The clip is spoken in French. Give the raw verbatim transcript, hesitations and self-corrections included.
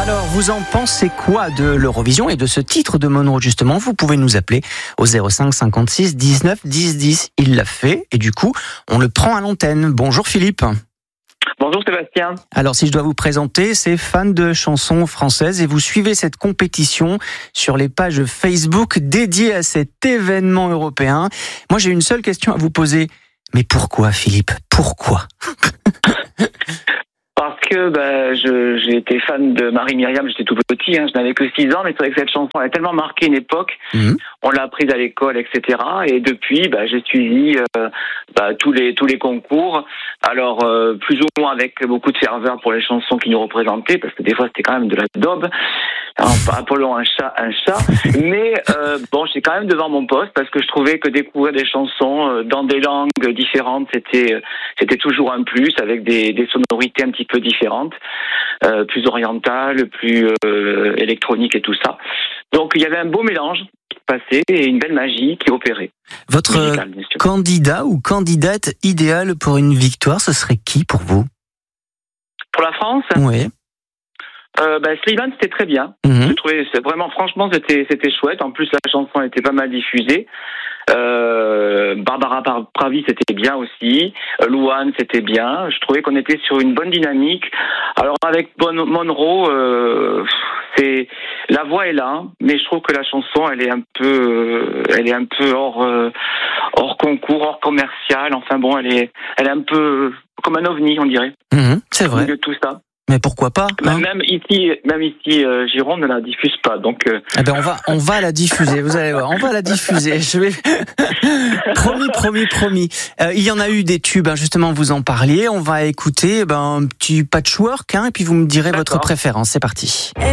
Alors, vous en pensez quoi de l'Eurovision et de ce titre de Monroe, justement? Vous pouvez nous appeler au zéro cinq cinquante-six dix-neuf dix dix. Il l'a fait et du coup, on le prend à l'antenne. Bonjour Philippe. Bonjour Sébastien. Alors, si je dois vous présenter, c'est fan de chansons françaises et vous suivez cette compétition sur les pages Facebook dédiées à cet événement européen. Moi, j'ai une seule question à vous poser. Mais pourquoi, Philippe? Pourquoi? Parce que bah, je, j'ai été fan de Marie-Myriam, j'étais tout petit, hein, je n'avais que six ans, mais c'est vrai que cette chanson a tellement marqué une époque, mmh. on l'a apprise à l'école, et cetera. Et depuis, bah, j'ai suivi euh, bah, tous les tous les concours, alors euh, plus ou moins avec beaucoup de ferveur pour les chansons qui nous représentaient, parce que des fois c'était quand même de la daube, enfin, appelons un chat un chat, mais euh, bon, j'étais quand même devant mon poste, parce que je trouvais que découvrir des chansons euh, dans des langues différentes, c'était c'était toujours un plus, avec des, des sonorités un petit peu différentes, euh, plus orientales, plus euh, électroniques et tout ça. Donc il y avait un beau mélange qui passait et une belle magie qui opérait. Votre musical, candidat ou candidate idéale pour une victoire, ce serait qui pour vous? Pour la France? Oui. Euh, bah, Slimane, c'était très bien. Mmh. Je trouvais, c'est vraiment, franchement, c'était, c'était chouette. En plus, la chanson était pas mal diffusée. Euh, Barbara Pravi, c'était bien aussi. Euh, Louane, c'était bien. Je trouvais qu'on était sur une bonne dynamique. Alors, avec Bon- Monroe, euh, c'est, la voix est là, mais je trouve que la chanson, elle est un peu, euh, elle est un peu hors, euh, hors concours, hors commercial. Enfin bon, elle est, elle est un peu comme un ovni, on dirait. Mmh, c'est vrai. Au milieu de tout ça. Mais pourquoi pas, hein? Même ici, même ici, euh, Gironde ne la diffuse pas. Donc, euh... eh ben on va, on va la diffuser. Vous allez voir, on va la diffuser. Je vais promis, promis, promis. Euh, il y en a eu des tubes, hein, justement, vous en parliez. On va écouter ben, un petit patchwork, hein, et puis vous me direz D'accord. votre préférence. C'est parti.